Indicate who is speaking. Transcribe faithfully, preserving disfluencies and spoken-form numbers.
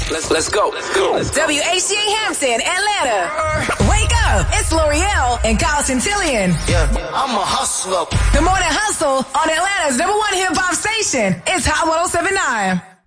Speaker 1: Let's, let's go. Let's go.
Speaker 2: W H C A Hampton, Atlanta. Wake up. It's L'Oreal and Kyle Centillion.
Speaker 3: Yeah, I'm a hustler.
Speaker 2: The Morning Hustle on Atlanta's number one hip hop station. It's Hot one oh seven point nine.